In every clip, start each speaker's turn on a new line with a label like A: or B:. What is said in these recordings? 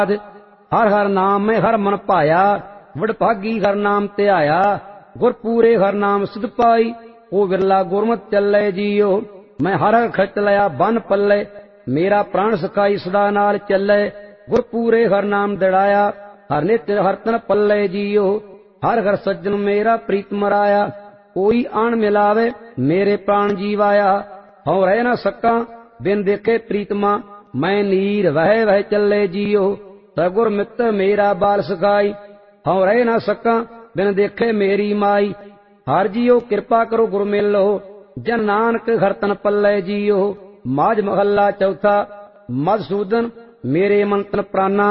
A: हर हर नाम में हर मन पाया, वडभागी हर नाम त्याया, गुर पूरे हर नाम सिद्ध पाई, ओ विरला गुरमत चले जियो। मैं हर हर खच लिया बन पल्ले, मेरा प्राण सखाई सदा नाल चले, गुर पूरे हर नाम दड़ाया, हर नित्य हर तन पल्ले जियो। हर हर सज्जन मेरा प्रीत मराया, कोई आन मिलावे मेरे प्राण जीवाया। हूँ रह न सका बिन देखे प्रीतमा, मैं नीर वह वह चले जियो। सगुर मित्र मेरा बाल सखाई, हूँ रह न सका बिन देखे मेरी माई। हर जियो कृपा करो गुर मेलो, जन नानक हर तन पल्ले जियो। माज महला चौथा। मधुसूदन मेरे मन तन प्राणा,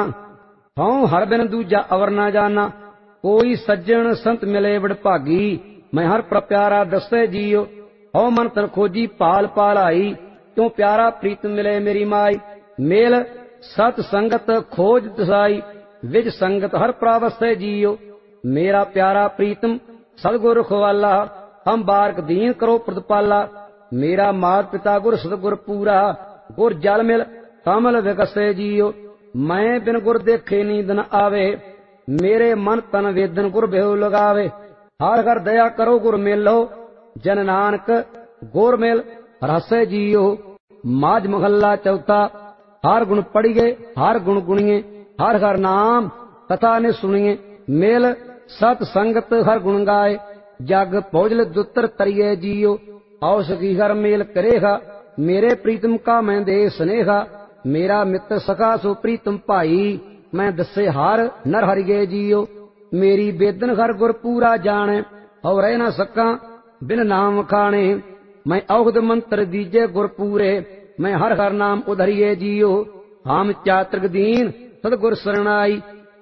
A: हूँ हर बिन दूजा अवर न जाना। कोई सज्जन संत मिले वडभागी, मैं हर प्यारा दसे जियो। हूँ मन तन खोजी पाल पाल आई, क्यों प्यारा प्रीत मिले मेरी माई। मेल सत संगत खोज दसाई, विज संगत हर प्रावसे जियो। मेरा प्यारा प्रीतम सदगुर खुवाला, हम बारक दीन करो प्रतिपाला। मेरा मात पिता गुर सतगुर पूरा, गुर जल मिल कमल विकसे जियो। मैं बिन गुर देखे नींद न आवे, मेरे मन तन वेदन गुर बेहू लगावे। हर हर दया करो गुर मेलो, जन नानक गुर मेल रसे जियो। माज महला चौथा। हर गुण पढ़िए हर गुण गुणिए, हर हर नाम कथा ने सुनिए। मेल सत संगत हर गुण गाए, जग भोजल दुतर तरिए जियो। औसखी हर मेल करेगा, मेरे प्रीतम का मैं दे स्नेहा। मेरा मित्र सखा सो प्रीतम भाई, मैं दसे हार नर हरिगे जियो। मेरी बेदन हर गुर पूरा जाने, और रह न सका बिन नाम खाने। मैं औगद मंत्र दीजे गुर पूरे, मैं हर हर नाम उधरिए जियो। हम चातृक दीन सतगुर शरणाई,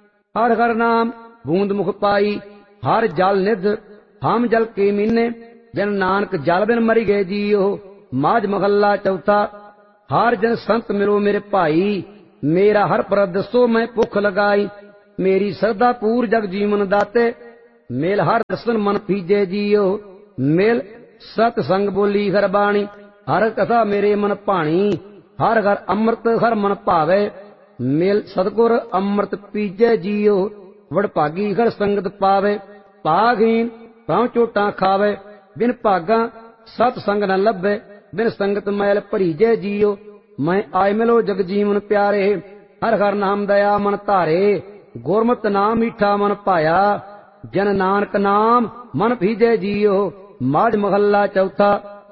A: हर हर नाम बूंद मुख पाई। हर जल निध हम जल के मीने, जन नानक जल बिन मरी गए जियो। माज महला चौथा। हर जन संत मिलो मेरे भाई, मेरा हर पर दसो मैं भुख लगाई। मेरी श्रद्धा पूर जग जीवन दाते, मेल हर दर्शन मन पीजे जियो। मेल सत संग बोली हर बाणी, हर कथा मेरे मन भाणी। हर हर अमृत हर मन भावे, मेल सतगुर अमृत पीजे जियो। वडभागी हर संगत पावे, भागहीन पांव चोटा खावे। बिन भागा सत संग न लभे, बिन संगत मैल भरीजे जियो। मैं आय मिलो जग जीवन प्यारे, हर हर नाम दया मन धारे। गुरमत नाम मीठा मन पाया, जन नानक नाम मन भीजे जियो। माज महला चौथा।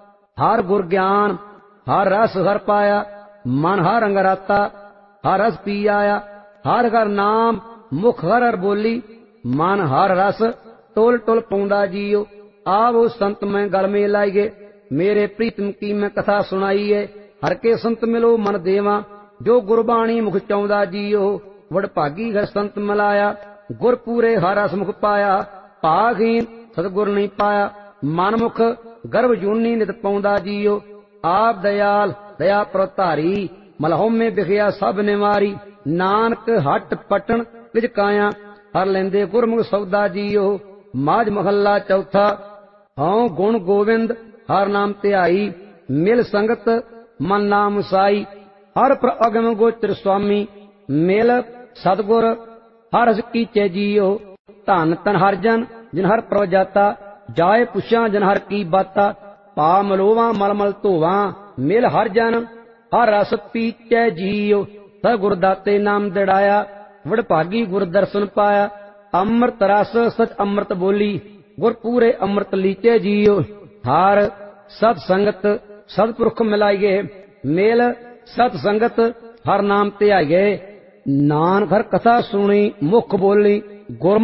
A: हर गुर ज्ञान हर रस हर पाया, मन हर रंग राता हर रस पी आया। हर हर नाम मुख हर हर बोली, मन हर रस टोल टोल पौंदा जियो। आवो संत मैं गल में लाइए, मेरे प्रीतम की मैं कथा सुनाईए। हर के संत मिलो मन देवा, जो गुरबाणी मुख चाउंदा जियो। वडभागी हर संत मिलाया, गुर पूरे हर रस मुख पाया। भागहीन सतगुर नहीं पाया, मनमुख गर्भ जूनी नित पौंदा जियो। आप दयाल दया प्रतारी, मलहों में बिखया सब निवारी। नानक हट पटन विच काया, हर लेंदे गुरमुख सौदा जियो। माज महला चौथा। हूँ गुण गोविंद हर नाम ध्याई, मिल संगत मन नाम साई। हर पर अगम गोचर स्वामी, मिल सतगुर हर हस कीचे जियो। धन तन हर जन जिन हर प्रभ जाता, जाए पुछा जन हर की बाता। पा मलोवा मल मल धोवा, मिल हर जन हर रस पीचे जियो। सह गुरदाते नाम दड़ाया, वडभागी गुर दर्शन पाया। अमृत रस सच अमृत बोली, गुर पूरे अमृत लीचे जियो। हार सत संगत सतपुरख मिलाइए, मेल सत संगत हर नाम ध्याइए। नानक हर कथा सुनी मुख बोली, गुर